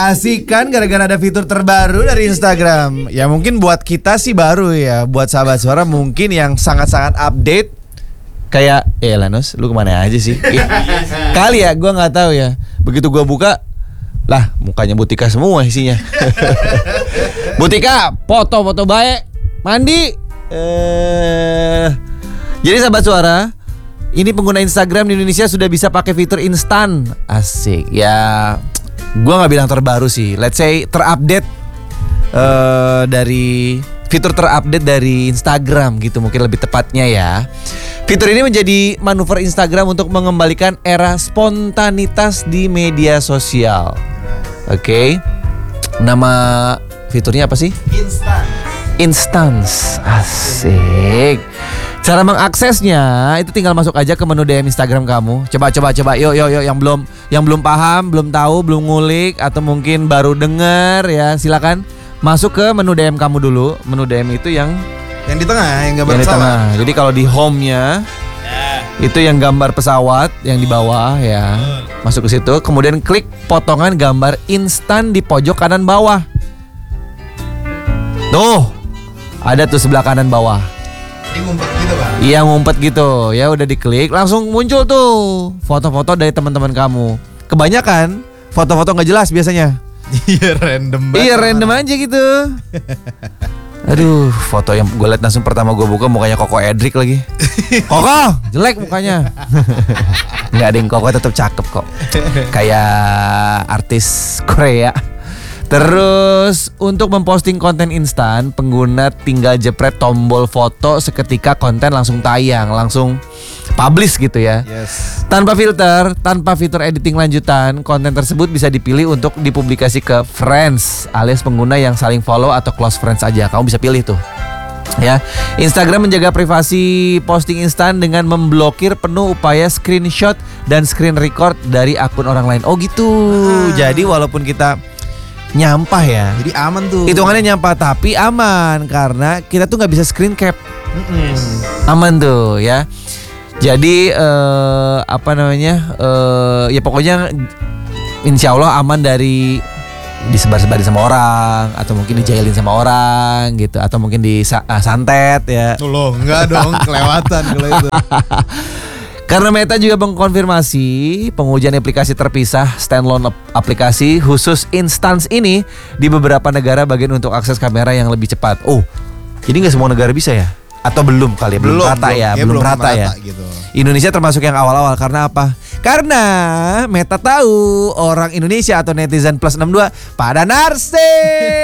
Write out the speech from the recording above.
asik kan gara-gara ada fitur terbaru dari Instagram. Ya mungkin buat kita sih baru ya. Buat sahabat suara mungkin yang sangat-sangat update. Kayak, Lanus, lu kemana aja sih? Kali ya, gue nggak tahu ya. Begitu gue buka, lah mukanya Butika semua isinya. Butika, foto-foto baik, mandi. Jadi sahabat suara, ini pengguna Instagram di Indonesia sudah bisa pakai fitur instan. Asik. Ya, gua nggak bilang terbaru sih. Let's say terupdate dari fitur terupdate dari Instagram gitu mungkin lebih tepatnya ya. Fitur ini menjadi manuver Instagram untuk mengembalikan era spontanitas di media sosial. Oke. Nama fiturnya apa sih? Instance. Asik. Cara mengaksesnya itu tinggal masuk aja ke menu DM Instagram kamu. Coba. Yuk yang belum paham, belum tahu, belum ngulik atau mungkin baru denger ya, silakan masuk ke menu DM kamu dulu. Menu DM itu yang di tengah, yang gambar di pesawat. tengah. Jadi kalau di home-nya itu yang gambar pesawat yang di bawah ya. Masuk ke situ, kemudian klik potongan gambar instan di pojok kanan bawah. Tuh, ada tuh sebelah kanan bawah. Ini ngumpet gitu, Bang. Iya, ngumpet gitu. Ya udah diklik, langsung muncul tuh foto-foto dari teman-teman kamu. Kebanyakan foto-foto nggak jelas biasanya. Iya, random banget. Iya, random aja gitu. Aduh, foto yang gue liat langsung pertama gue buka mukanya Koko Edric lagi. Koko, jelek mukanya. Nggak ada yang Koko tetap cakep kok. Kayak artis Korea. Terus untuk memposting konten instan, pengguna tinggal jepret tombol foto seketika konten langsung tayang, langsung publish gitu ya. Yes. Tanpa filter, tanpa fitur editing lanjutan, konten tersebut bisa dipilih untuk dipublikasi ke friends alias pengguna yang saling follow atau close friends aja. Kamu bisa pilih tuh. Ya, Instagram menjaga privasi posting instan dengan memblokir penuh upaya screenshot dan screen record dari akun orang lain. Oh gitu. Jadi walaupun kita nyampah ya, Jadi aman tuh. hitungannya nyampah tapi aman karena kita tuh nggak bisa screen cap. Aman tuh ya. Jadi ya pokoknya insya Allah aman dari disebar-sebarin sama orang atau mungkin dijailin sama orang gitu atau mungkin disantet ya. Tuh loh, enggak dong, kelewatan kalau itu. Karena Meta juga mengkonfirmasi pengujian aplikasi terpisah standalone aplikasi khusus Instance ini di beberapa negara bagian untuk akses kamera yang lebih cepat. Oh, jadi nggak semua negara bisa ya? Atau belum kali ya? Belum rata ya? Belum rata ya? Gitu. Indonesia termasuk yang awal-awal karena apa? Karena Meta tahu orang Indonesia atau netizen plus 62 pada narsih.